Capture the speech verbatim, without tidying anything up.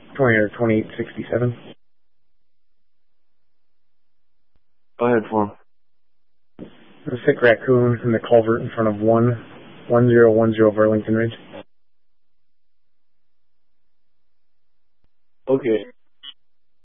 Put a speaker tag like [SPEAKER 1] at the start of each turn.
[SPEAKER 1] twenty or twenty-eight sixty-seven.
[SPEAKER 2] Go ahead for him.
[SPEAKER 1] A sick raccoon in the culvert in front of one one zero one zero Burlington Ridge.
[SPEAKER 2] Okay.